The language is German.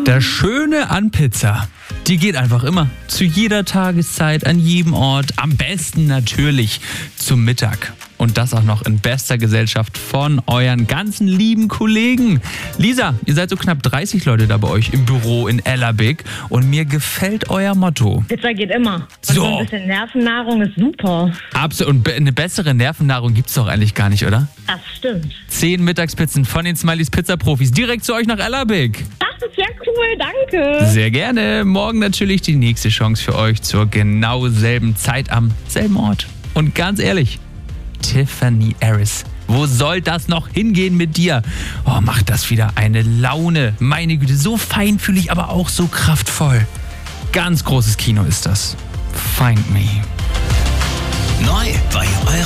Das Schöne an Pizza, die geht einfach immer. Zu jeder Tageszeit, an jedem Ort. Am besten natürlich zum Mittag. Und das auch noch in bester Gesellschaft von euren ganzen lieben Kollegen. Lisa, ihr seid so knapp 30 Leute da bei euch im Büro in Ellerbeck. Und mir gefällt euer Motto. Pizza geht immer. Und So. ein bisschen Nervennahrung ist super. Absolut. Und eine bessere Nervennahrung gibt's doch eigentlich gar nicht, oder? Das stimmt. 10 Mittagspizzen von den Smileys Pizza-Profis direkt zu euch nach Ellerbeck. Das ist ja cool, danke. Sehr gerne. Morgen natürlich die nächste Chance für euch zur genau selben Zeit am selben Ort. Und ganz ehrlich, Tiffany Harris, wo soll das noch hingehen mit dir? Oh, macht das wieder eine Laune. Meine Güte, so feinfühlig, aber auch so kraftvoll. Ganz großes Kino ist das. Find Me. Neu bei